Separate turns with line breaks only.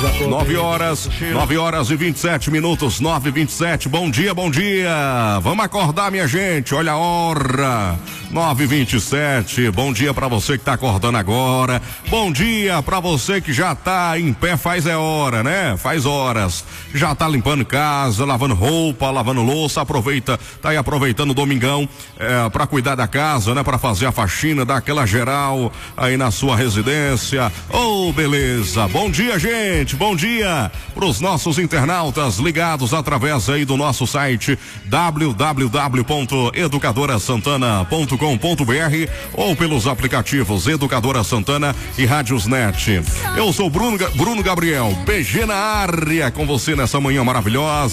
9 horas e 27 minutos, 9h27. Bom dia, bom dia. Vamos acordar, minha gente. Olha a hora. 9h27. Bom dia pra você que tá acordando agora. Bom dia pra você que já tá em pé, faz hora, né? Faz horas. Já tá limpando casa, lavando roupa, lavando louça. Aproveita, tá aí aproveitando o domingão pra cuidar da casa, né? Pra fazer a faxina, dar aquela geral aí na sua residência. Oh, beleza. Bom dia, gente. Bom dia pros nossos internautas ligados através aí do nosso site www.educadorasantana.com.br ou pelos aplicativos Educadora Santana e Rádiosnet. Eu sou Bruno Gabriel, BG na área com você nessa manhã maravilhosa.